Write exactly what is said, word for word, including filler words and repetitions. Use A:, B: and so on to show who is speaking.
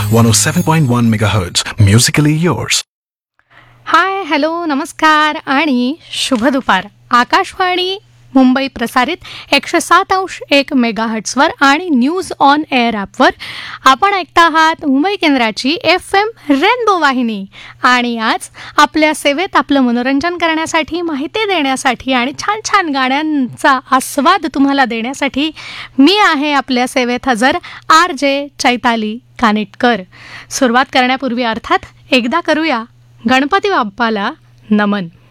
A: one oh seven point one megahertz. Musically yours.
B: हाय, hello, नमस्कार आणि शुभ दुपार. आकाशवाणी मुंबई प्रसारित एकशे सात अंश एक मेगाहर्ट्सवर आणि न्यूज ऑन एअर ॲपवर आपण ऐकता आहात मुंबई केंद्राची एफ एम रेनबो वाहिनी. आणि आज आपल्या सेवेत आपलं मनोरंजन करण्यासाठी, माहिती देण्यासाठी आणि छान छान गाण्यांचा आस्वाद तुम्हाला देण्यासाठी मी आहे आपल्या सेवेत हजर आर जे चैताली कानिटकर. सुरुवात करण्यापूर्वी अर्थात एकदा करूया गणपती बाप्पाला नमन.